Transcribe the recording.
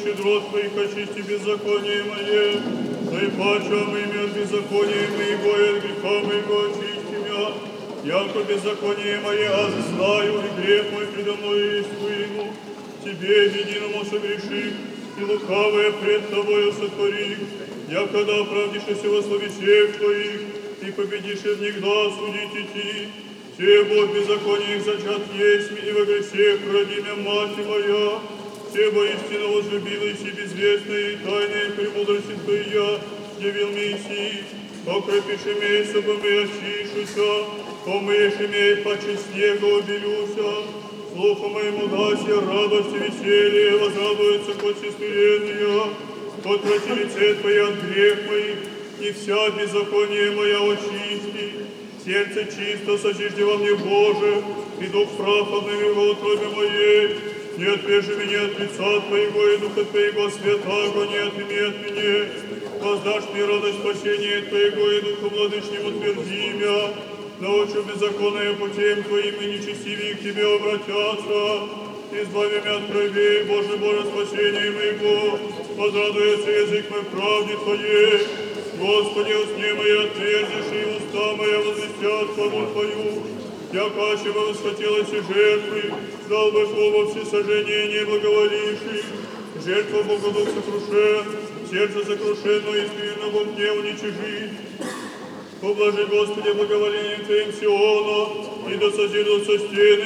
щедрот Твоих очисти беззаконие мое, наипаче омыми от беззакония моего и от греха моего очисти меня, яко беззаконие мое знаю, и грех мой предо мною есть выну, Тебе единому согрешив, и лукавое пред Тобою сотворив, якогда оправдишься во слове всех Твоих, и победишь в них да судить идти. Те Бог беззакониях зачат есть, и во грехах родимя мать моя, те воистину возлюбилась и безвестная, и тайная премудрости Твоя, явил Мессии, окропишь имей, чтобы мы очищуся, помыешь имей, паче снега убелюся, слуху моему даси радость и веселье, возрадуется кости смирения, отврати лице Твое от грех моих, и вся беззаконие моя очисти. Сердце чисто созижди во мне, Боже, и дух прав обнови во утробе моей. Не отвяжи меня от лица Твоего, и духа Твоего святаго не отними от меня. Воздашь мне радость спасения Твоего, и духу владычним утверди меня. Научу беззаконные путем Твоим, и нечестивые к Тебе обратятся. Избави меня от крови, Боже, Боже, спасение моего. Возрадуется язык мой правде Твоей. Господи, усне мои отверзишь, и уста моя возвестят хвалу Твою. Яко бы восхотелось и жертвы, дал бы слово всесожжения не благоволивших. Жертва Богу дух сокрушен, сердце сокрушенно и смиренно во мне уничижит. Поблажи, Господи, благоволением Твоим Сиона, и да созидутся стены